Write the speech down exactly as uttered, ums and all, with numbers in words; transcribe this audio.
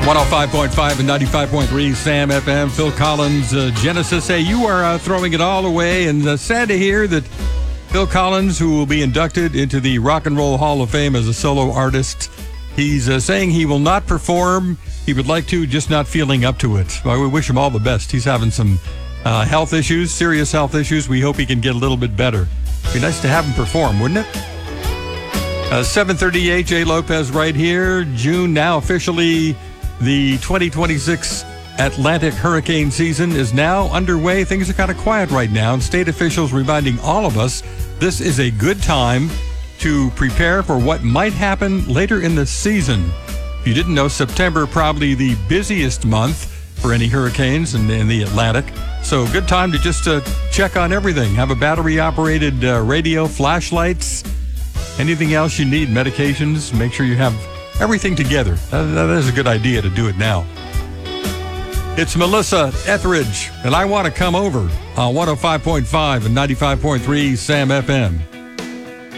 one oh five point five and ninety-five point three Sam F M. Phil Collins, uh, Genesis. Hey, you are uh, throwing it all away, and uh, sad to hear that Phil Collins, who will be inducted into the Rock and Roll Hall of Fame as a solo artist, he's uh, saying he will not perform. He would like to, just not feeling up to it. Well, we wish him all the best. He's having some uh, health issues, serious health issues. We hope he can get a little bit better. Be nice to have him perform, wouldn't it? Uh, seven thirty-eight, Jay Lopez right here. June now officially. The twenty twenty-six Atlantic hurricane season is now underway. Things are kind of quiet right now, and state officials reminding all of us this is a good time to prepare for what might happen later in the season. If you didn't know, September probably the busiest month for any hurricanes in, in the Atlantic. So good time to just uh, check on everything. Have a battery-operated uh, radio, flashlights, anything else you need, medications. Make sure you have everything together. That, that is a good idea to do it now. It's Melissa Etheridge, and I Want to Come Over on one oh five point five and ninety-five point three Sam F M.